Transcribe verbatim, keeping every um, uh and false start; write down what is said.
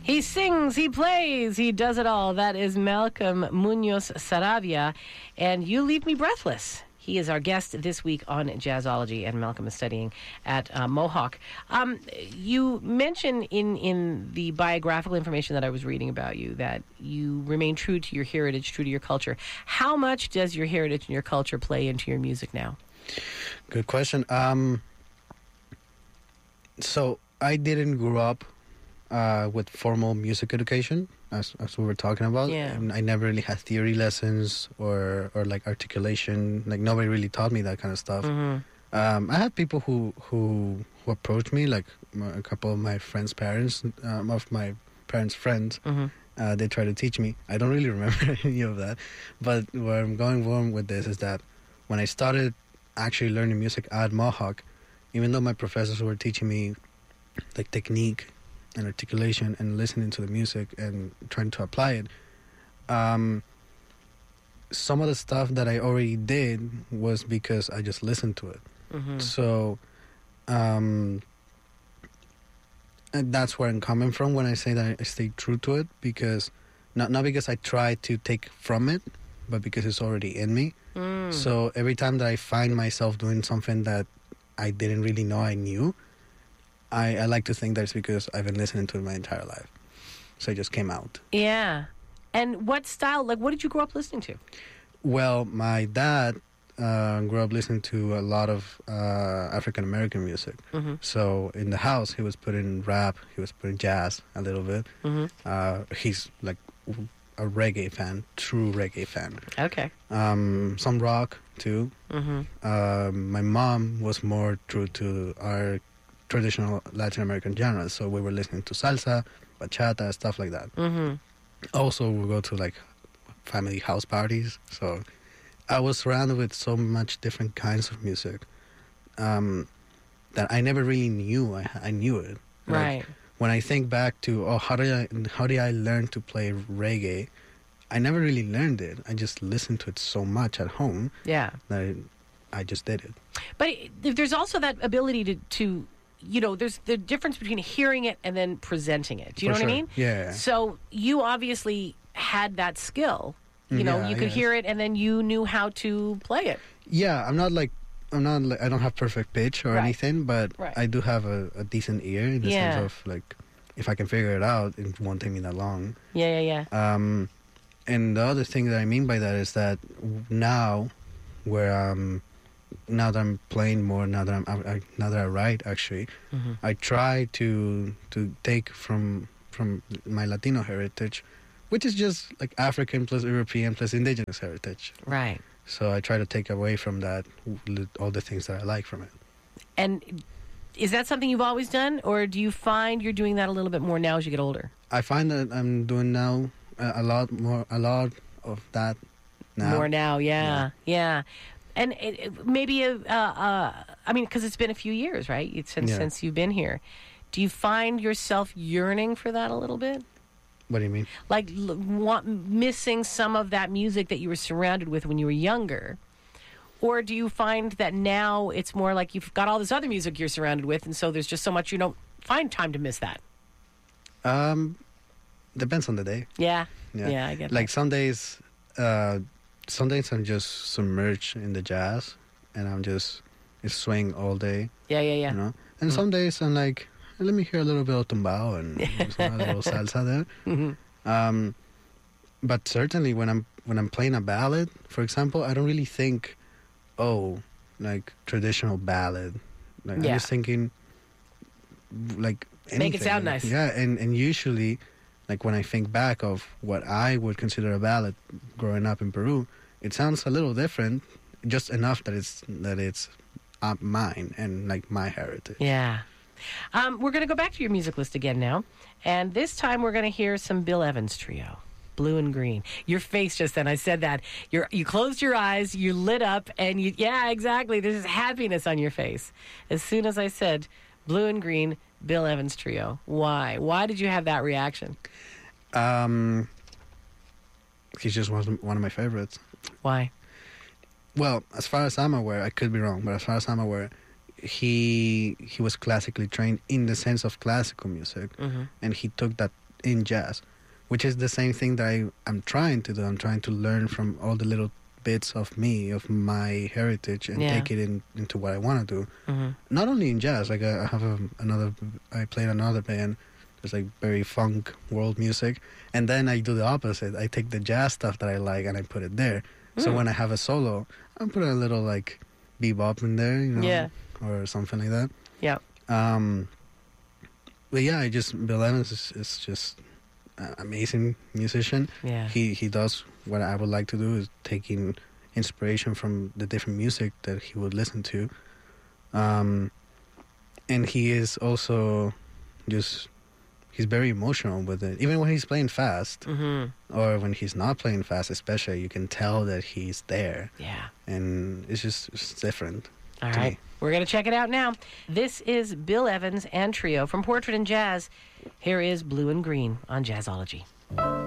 He sings, he plays, he does it all. That is Malcolm Munoz Saravia, and You Leave Me Breathless. He is our guest this week on Jazzology, and Malcolm is studying at uh, Mohawk. Um, you mentioned in, in the biographical information that I was reading about you that you remain true to your heritage, true to your culture. How much does your heritage and your culture play into your music now? Good question. Um, so I didn't grow up uh, with formal music education, as, as we were talking about. Yeah. And I never really had theory lessons or, or like articulation. Like nobody really taught me that kind of stuff. Mm-hmm. Um, I had people who, who who approached me, like a couple of my friends' parents, um, of my parents' friends. Mm-hmm. Uh, they tried to teach me. I don't really remember any of that. But where I'm going wrong with this is that when I started actually learning music at Mohawk, even though my professors were teaching me like technique and articulation and listening to the music and trying to apply it, um, some of the stuff that I already did was because I just listened to it. Mm-hmm. So um, and that's where I'm coming from when I say that I stay true to it, because not not because I try to take from it, but because it's already in me. Mm. So every time that I find myself doing something that I didn't really know I knew, I, I like to think that it's because I've been listening to it my entire life. So it just came out. Yeah. And what style, like what did you grow up listening to? Well, my dad uh, grew up listening to a lot of uh, African-American music. Mm-hmm. So in the house, he was putting rap, he was putting jazz a little bit. Mm-hmm. Uh, he's like a reggae fan, true reggae fan. Okay. Um, some rock, too. Mm-hmm. Uh, my mom was more true to our traditional Latin American genres, so we were listening to salsa, bachata, stuff like that. Mm-hmm. Also, we go to like family house parties, so I was surrounded with so much different kinds of music um, that I never really knew I, I knew it. Like, Right. when I think back to, oh, how did I how did I learn to play reggae? I never really learned it. I just listened to it so much at home Yeah. that I, I just did it. But it, there's also that ability to, to, you know, there's the difference between hearing it and then presenting it. Do you For know what I sure. mean? Yeah. So you obviously had that skill. You know, Yeah, you could yes. hear it and then you knew how to play it. Yeah, I'm not like I'm not like I don't have perfect pitch or Right. anything, but Right. I do have a, a decent ear in the Yeah. sense of like if I can figure it out, it won't take me that long. Yeah, yeah, yeah. Um, and the other thing that I mean by that is that now, where um, now that I'm playing more, now that I'm I, now that I write actually, Mm-hmm. I try to to take from from my Latino heritage, which is just like African plus European plus indigenous heritage. Right. So I try to take away from that w- all the things that I like from it. And is that something you've always done, or do you find you're doing that a little bit more now as you get older? I find that I'm doing now a, a lot more, a lot of that now. More now, yeah, yeah. And it, it, maybe, a, uh, uh, I mean, because it's been a few years, right? It's since Yeah. since you've been here. Do you find yourself yearning for that a little bit? What do you mean? Like l- want, missing some of that music that you were surrounded with when you were younger? Or do you find that now it's more like you've got all this other music you're surrounded with, and so there's just so much you don't find time to miss that? Um, depends on the day. Yeah, Yeah, yeah, I get Like some days, uh, some days I'm just submerged in the jazz, and I'm just it's swing all day. that. Yeah, yeah, yeah. You know. And some days I'm like, let me hear a little bit of tumbao and some, a little salsa there. Mm-hmm. Um, but certainly when I'm when I'm playing a ballad, for example, I don't really think, oh, like traditional ballad. Like Yeah. I'm just thinking, like anything. Make it sound nice. Yeah, and and usually, like when I think back of what I would consider a ballad growing up in Peru, it sounds a little different, just enough that it's that it's uh, mine and like my heritage. Yeah. Um, we're going to go back to your music list again now. And this time we're going to hear some Bill Evans Trio, Blue and Green. Your face just then, I said that. You're, you closed your eyes, you lit up, and you, yeah, exactly. There's this happiness on your face. As soon as I said Blue and Green, Bill Evans Trio. Why? Why did you have that reaction? Um, he's just one of, one of my favorites. Why? Well, as far as I'm aware, I could be wrong, but as far as I'm aware, he he was classically trained in the sense of classical music, Mm-hmm. and he took that in jazz, which is the same thing that I, I'm trying to do. I'm trying to learn from all the little bits of me, of my heritage, and Yeah. take it in, into what I want to do. Mm-hmm. Not only in jazz, like I, I have a, another, I played another band. It's like very funk world music, and then I do the opposite. I take the jazz stuff that I like and I put it there. So Mm. when I have a solo, I put a little like bebop in there, you know, Yeah. or something like that. Yeah. Um, but yeah, I just Bill Evans is, is just an amazing musician. Yeah. He he does what I would like to do, is taking inspiration from the different music that he would listen to, um, and he is also just he's very emotional with it. Even when he's playing fast, Mm-hmm. or when he's not playing fast, especially, you can tell that he's there, Yeah. and it's just it's different. All to right. me. We're going to check it out now. This is Bill Evans and Trio from Portrait and Jazz. Here is Blue and Green on Jazzology.